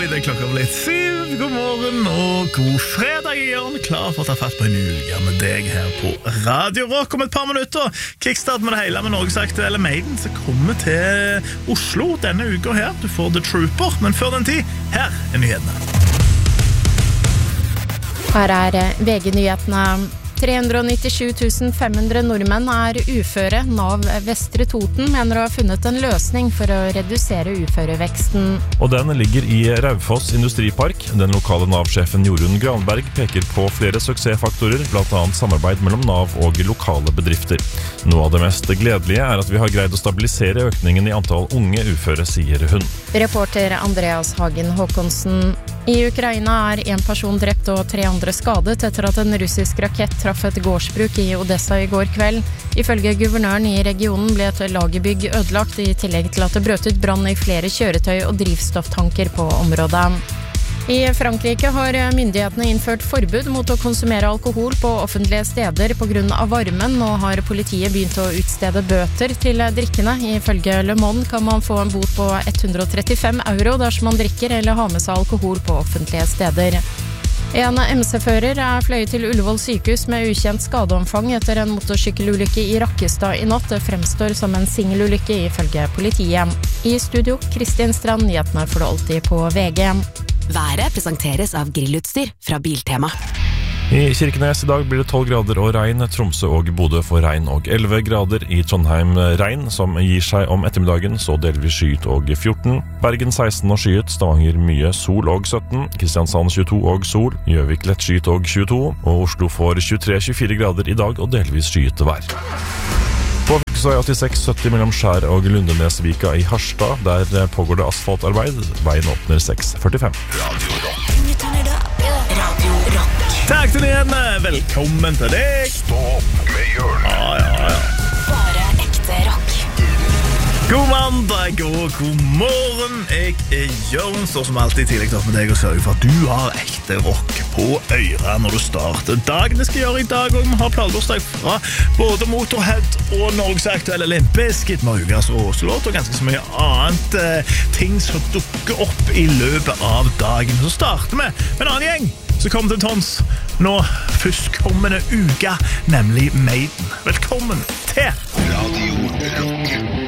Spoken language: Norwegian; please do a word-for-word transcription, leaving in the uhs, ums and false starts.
det klokka blitt syv. God morgen og god fredag igjen. Klar for å ta fatt på en uke med deg her på Radio Rock om et par minutter. Kickstart med det hele med Norges aktuelle Maiden som kommer til Oslo denne uka her. Du får The Trooper, men før den tid, her er nyhetene. Her er V G-nyhetene. tre hundre nittisju tusen fem hundre nordmenn er uføre. Nav Vestre Toten mener å ha funnet en løsning for å redusere uføreveksten. Og den ligger i Raufoss Industripark. Den lokale Nav-sjefen Jorunn Granberg peker på flere suksessfaktorer, blant annet samarbeid mellom Nav og lokale bedrifter. Noe av det mest gledelige er at vi har greid å stabilisere økningen i antall unge uføre, sier hun. Reporter Andreas Hagen Håkonsen. I Ukraina er en person drept og tre andre skadet etter at en russisk rakett traff et gårdsbruk i Odessa i går kveld. Ifølge guvernøren i regionen ble et lagerbygg ødelagt, i tillegg til at det brøt ut brann i flere kjøretøy og drivstofftanker på området. I Frankrike har myndighetene innført forbud mot å konsumere alkohol på offentlige steder på grunn av varmen, og har politiet begynt å utstede bøter til drikkene. Ifølge Le Monde kan man få en bot på hundre og trettifem euro dersom man drikker eller har med seg alkohol på offentlige steder. En M C-fører er fløyet til Ullevål sykehus med ukjent skadeomfang etter en motorsykkelulykke i Rakkestad i natt. Det fremstår som en singelulykke ifølge politiet. I studio, Kristin Strand, nyhetene får du alltid på V G. Været presenteres av grillutstyr fra Biltema. I Kirkenes i dag blir det tolv grader og regn. Tromsø og Bodø får regn og elleve grader. I Trondheim regn som gir seg om ettermiddagen, så delvis skyet og fjorten. Bergen seksten og skyet, Stavanger mye sol og sytten. Kristiansand tjueto og sol. Gjøvik lett skyet og tjueto. Og Oslo får tjuetre til tjuefire grader i dag og delvis skyet vær. På fylkesvei åttiseks sytti mellom Skjær og Lundenesvika i Harstad. Der pågår det asfaltarbeid. Veien åpner seks førtifem. Radio Rock. Takk til igjen. Velkommen til deg. Stopp med hjørnet. Ja, ja, ja. Bare ekte rock. God mandag og god morgen. Jeg er Jørgen, står som alltid tidlig opp med deg og sørger for at du har ekte rock på øra når du starter dagen. Det skal jeg gjøre i dag, og vi har pladebursdag fra både Motorhead og Norges aktuelle Limp Bizkit med ukas Åselåt og ganske så mye annet eh, ting som dukker opp i løpet av dagen. Så starter vi med en annen gjeng som kommer til tons nå førstkommende uke, nemlig Maiden. Velkommen til Radio Rock.